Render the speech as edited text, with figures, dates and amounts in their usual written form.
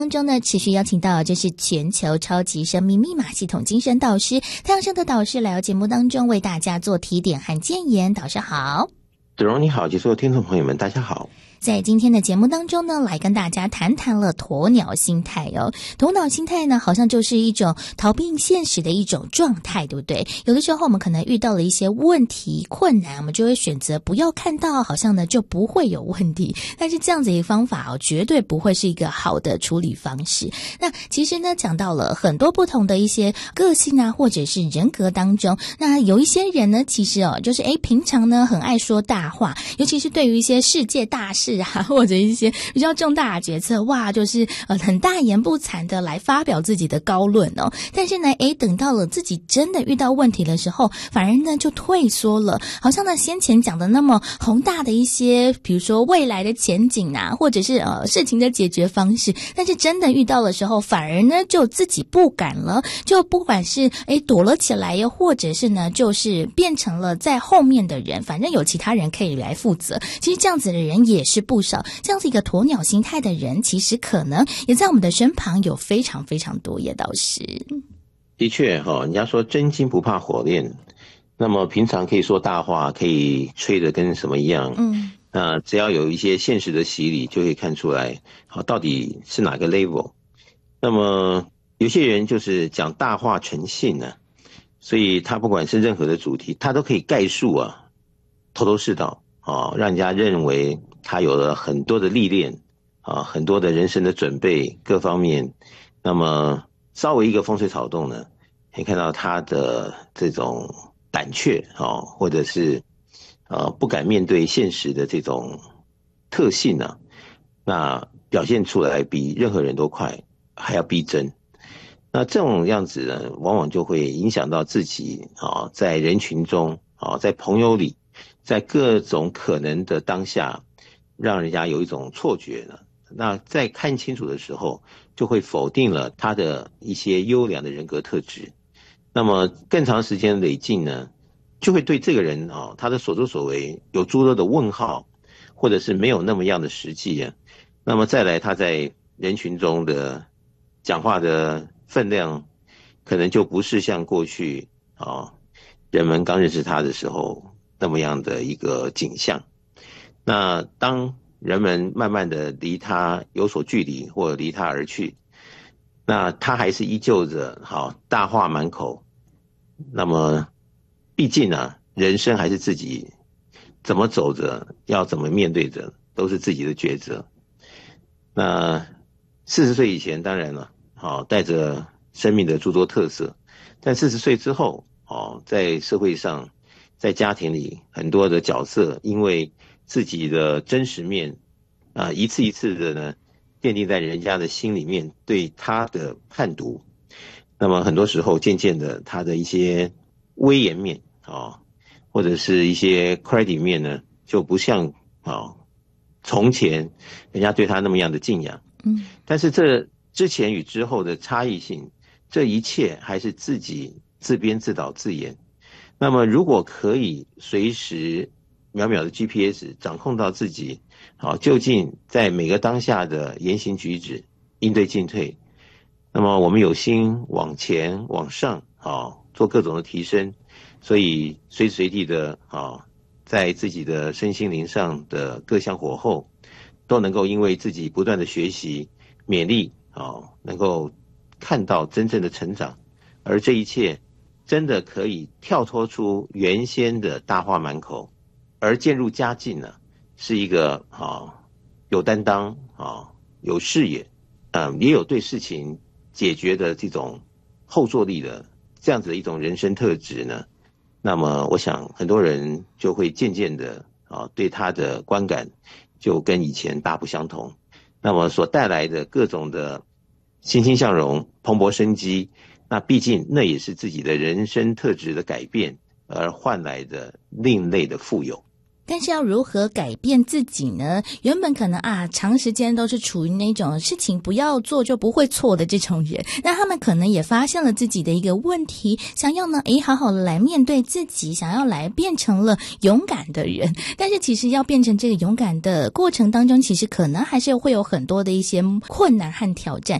当中呢，持续邀请到就是全球超级生命密码系统精神导师太阳升的导师来到节目当中，为大家做提点和建言。导师好。 子荣你好，及所有听众朋友们大家好。 在今天的节目当中呢，来跟大家谈谈了鸵鸟心态哦。鸵鸟心态呢，好像就是一种逃避现实的一种状态，对不对？有的时候我们可能遇到了一些问题困难，我们就会选择不要看到，好像呢就不会有问题。但是这样子一个方法绝对不会是一个好的处理方式。那其实呢，讲到了很多不同的一些个性啊，或者是人格当中，那有一些人呢，其实就是平常呢很爱说大话，尤其是对于一些世界大事啊，或者一些比较重大的决策，哇，就是很大言不惭的来发表自己的高论哦。但是呢，等到了自己真的遇到问题的时候，反而呢就退缩了，好像呢先前讲的那么宏大的一些，比如说未来的前景啊，或者是事情的解决方式，但是真的遇到的时候，反而呢就自己不敢了，就不管是躲了起来，又或者是呢就是变成了在后面的人，反正有其他人可以来负责。其实这样子的人也是不少，这样子一个鸵鸟心态的人，其实可能也在我们的身旁有非常非常多，也倒是。 的确人家说真金不怕火炼，那么平常可以说大话，可以吹得跟什么一样，只要有一些现实的洗礼，就可以看出来到底是哪个 level。 那么有些人就是讲大话成性呢，所以他不管是任何的主题，他都可以概述头头是道让人家认为他有了很多的历练很多的人生的准备各方面。那么稍微一个风吹草动呢，可以看到他的这种胆怯或者是不敢面对现实的这种特性呢，那表现出来比任何人都快，还要逼真。那这种样子呢，往往就会影响到自己在人群中在朋友里，在各种可能的当下，让人家有一种错觉呢。那在看清楚的时候，就会否定了他的一些优良的人格特质。那么更长时间累进呢，就会对这个人他的所作所为有诸多的问号，或者是没有那么样的实际那么再来他在人群中的讲话的分量，可能就不是像过去人们刚认识他的时候那么样的一个景象。那当人们慢慢的离他有所距离，或离他而去，那他还是依旧着大话满口。那么毕竟人生还是自己怎么走着，要怎么面对着，都是自己的抉择。那40岁以前当然了带着生命的诸多特色，但40岁之后在社会上，在家庭里，很多的角色因为自己的真实面一次一次的呢奠定在人家的心里面对他的判读。那么很多时候渐渐的，他的一些威严面或者是一些 credit 面呢，就不像从前人家对他那么样的敬仰。但是这之前与之后的差异性，这一切还是自己自编自导自演。那么如果可以随时秒秒的 GPS 掌控到自己究竟在每个当下的言行举止应对进退，那么我们有心往前往上做各种的提升，所以随时随地的在自己的身心灵上的各项火候都能够因为自己不断的学习勉励能够看到真正的成长。而这一切真的可以跳脱出原先的大话满口，而渐入佳境呢，是一个有担当有视野也有对事情解决的这种后坐力的这样子的一种人生特质呢。那么我想很多人就会渐渐的对他的观感就跟以前大不相同。那么所带来的各种的欣欣向荣蓬勃生机，那毕竟那也是自己的人生特质的改变而换来的另类的富有。 但是要如何改变自己呢？原本可能长时间都是处于那种事情不要做就不会错的这种人，那他们可能也发现了自己的一个问题，想要呢好好的来面对自己，想要来变成了勇敢的人。但是其实要变成这个勇敢的过程当中，其实可能还是会有很多的一些困难和挑战。